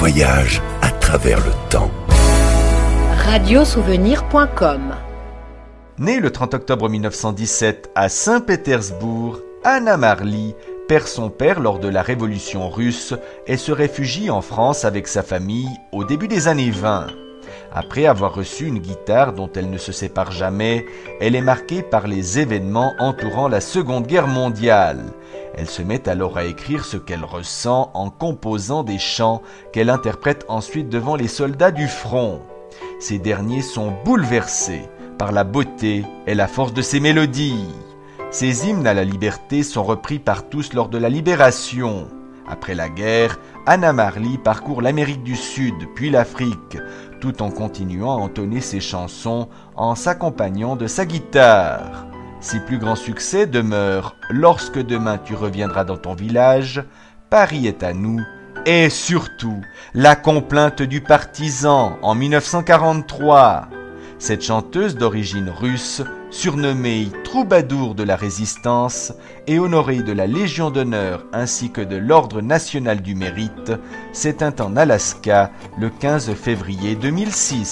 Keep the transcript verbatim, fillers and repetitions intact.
voyage à travers le temps. radiosouvenir point com. Née le trente octobre mille neuf cent dix-sept à Saint-Pétersbourg, Anna Marly perd son père lors de la Révolution russe et se réfugie en France avec sa famille au début des années vingt. Après avoir reçu une guitare dont elle ne se sépare jamais, elle est marquée par les événements entourant la Seconde Guerre mondiale. Elle se met alors à écrire ce qu'elle ressent en composant des chants qu'elle interprète ensuite devant les soldats du front. Ces derniers sont bouleversés par la beauté et la force de ses mélodies. Ces hymnes à la liberté sont repris par tous lors de la Libération. Après la guerre, Anna Marly parcourt l'Amérique du Sud puis l'Afrique, tout en continuant à entonner ses chansons en s'accompagnant de sa guitare. Ses plus grands succès demeurent « Lorsque demain tu reviendras dans ton village »,« Paris est à nous » et surtout « La complainte du partisan » en mille neuf cent quarante-trois. Cette chanteuse d'origine russe, surnommée troubadour de la résistance et honorée de la Légion d'honneur ainsi que de l'Ordre national du mérite, s'éteint en Alaska le quinze février deux mille six.